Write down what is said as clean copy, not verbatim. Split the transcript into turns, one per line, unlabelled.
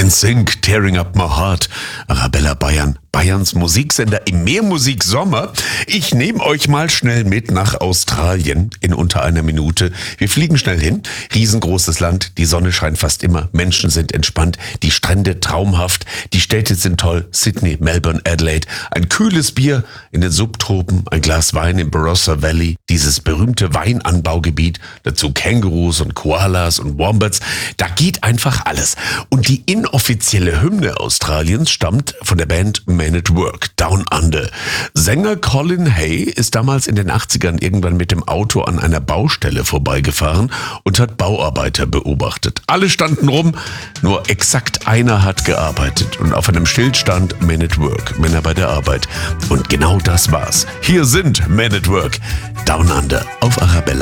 NSYNC, Tearing Up My Heart, Arabella Bayern, Bayerns Musiksender im Meermusik Sommer. Ich nehme euch mal schnell mit nach Australien in unter einer Minute. Wir fliegen schnell hin. Riesengroßes Land, die Sonne scheint fast immer, Menschen sind entspannt, die Strände traumhaft, die Städte sind toll, Sydney, Melbourne, Adelaide, ein kühles Bier in den Subtropen, ein Glas Wein im Barossa Valley, dieses berühmte Weinanbaugebiet, dazu Kängurus und Koalas und Wombats, da geht einfach alles. Und die inoffizielle Hymne Australiens stammt von der Band Man at Work, Down Under. Sänger Colin Hay ist damals in den 80ern irgendwann mit dem Auto an einer Baustelle vorbeigefahren und hat Bauarbeiter beobachtet. Alle standen rum, nur exakt einer hat gearbeitet und auf einem Schild stand Man at Work, Männer bei der Arbeit. Und genau das war's. Hier sind Man at Work, Down Under auf Arabella.